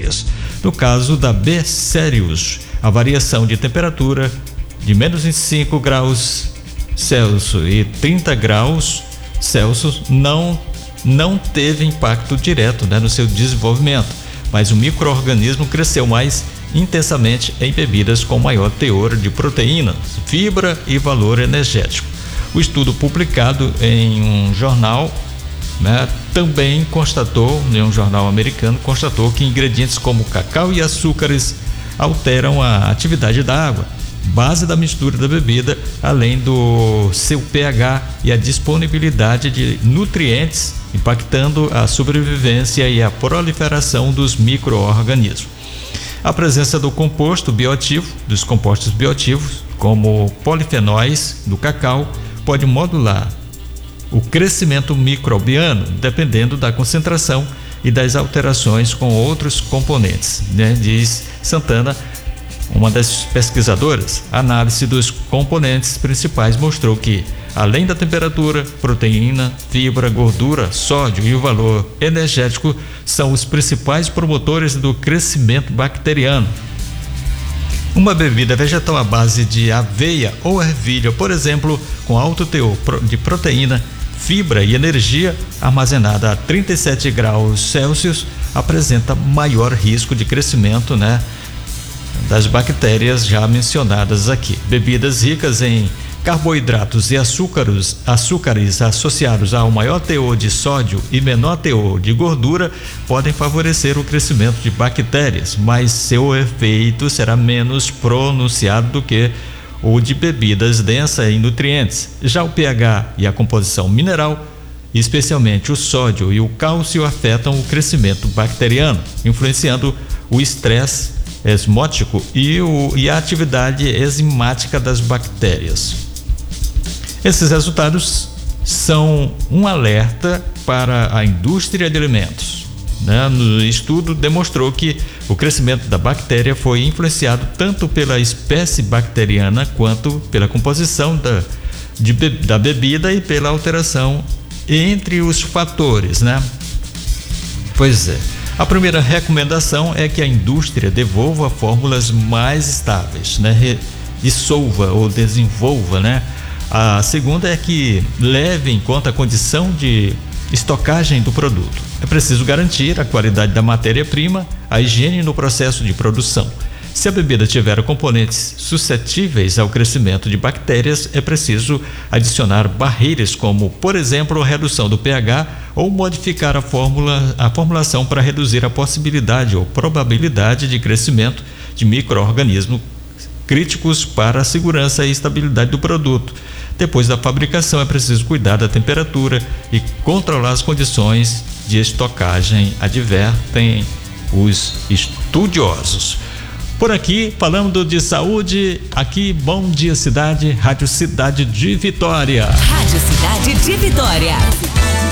bactérias. No caso da B. cereus, a variação de temperatura de menos 25 graus Celsius e 30 graus Celsius não teve impacto direto, né, no seu desenvolvimento, mas o micro-organismo cresceu mais intensamente em bebidas com maior teor de proteínas, fibra e valor energético. O estudo publicado em um jornal, né, também constatou, em um jornal americano, constatou que ingredientes como cacau e açúcares alteram a atividade da água, base da mistura da bebida, além do seu pH e a disponibilidade de nutrientes, impactando a sobrevivência e a proliferação dos micro-organismos. A presença do composto bioativo, dos compostos bioativos, como polifenóis do cacau, pode modular o crescimento microbiano, dependendo da concentração e das alterações com outros componentes, né? Diz Santana, uma das pesquisadoras. A análise dos componentes principais mostrou que, além da temperatura, proteína, fibra, gordura, sódio e o valor energético são os principais promotores do crescimento bacteriano. Uma bebida vegetal à base de aveia ou ervilha, por exemplo, com alto teor de proteína, fibra e energia, armazenada a 37 graus Celsius, apresenta maior risco de crescimento, né, das bactérias já mencionadas aqui. Bebidas ricas em carboidratos e açúcares associados ao maior teor de sódio e menor teor de gordura podem favorecer o crescimento de bactérias, mas seu efeito será menos pronunciado do que o de bebidas densas em nutrientes. Já o pH e a composição mineral, especialmente o sódio e o cálcio, afetam o crescimento bacteriano, influenciando o estresse osmótico e a atividade enzimática das bactérias. Esses resultados são um alerta para a indústria de alimentos, né? No estudo demonstrou que o crescimento da bactéria foi influenciado tanto pela espécie bacteriana quanto pela composição da bebida e pela alteração entre os fatores, né? Pois é. A primeira recomendação é que a indústria devolva fórmulas mais estáveis, né? Dissolva ou desenvolva, né? A segunda é que leve em conta a condição de estocagem do produto. É preciso garantir a qualidade da matéria-prima, a higiene no processo de produção. Se a bebida tiver componentes suscetíveis ao crescimento de bactérias, é preciso adicionar barreiras como, por exemplo, a redução do pH ou modificar a formulação para reduzir a possibilidade ou probabilidade de crescimento de micro-organismos críticos para a segurança e estabilidade do produto. Depois da fabricação, é preciso cuidar da temperatura e controlar as condições de estocagem, advertem os estudiosos. Por aqui, falando de saúde, aqui, Bom Dia Cidade, Rádio Cidade de Vitória. Rádio Cidade de Vitória.